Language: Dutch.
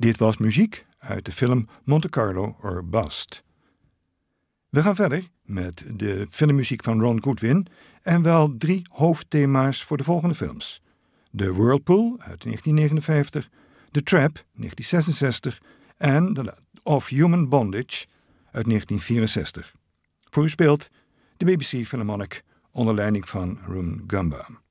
Dit was muziek uit de film Monte Carlo or Bust. We gaan verder met de filmmuziek van Ron Goodwin en wel 3 hoofdthema's voor de volgende films. The Whirlpool uit 1959, The Trap 1966 en Of Human Bondage uit 1964. Voor u speelt de BBC Philharmonic onder leiding van Rune Gumba.